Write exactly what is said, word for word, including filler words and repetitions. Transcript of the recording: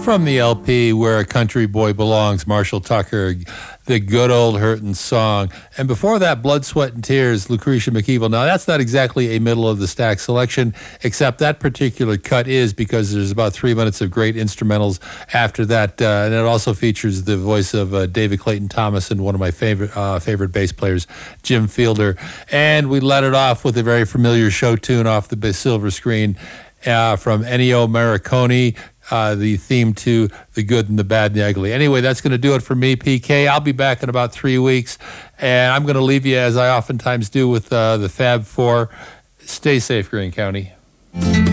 from the L P Where a Country Boy Belongs, Marshall Tucker, the good old Hurtin' song. And before that, Blood, Sweat, and Tears, Lucretia McKeevill. Now, that's not exactly a middle-of-the-stack selection, except that particular cut is, because there's about three minutes of great instrumentals after that. Uh, and it also features the voice of uh, David Clayton Thomas and one of my favorite uh, favorite bass players, Jim Fielder. And we let it off with a very familiar show tune off the silver screen uh, from Ennio Morricone, Uh, the theme to The Good and the Bad and the Ugly. Anyway, that's going to do it for me, P K. I'll be back in about three weeks, and I'm going to leave you, as I oftentimes do, with uh, the Fab Four. Stay safe, Greene County.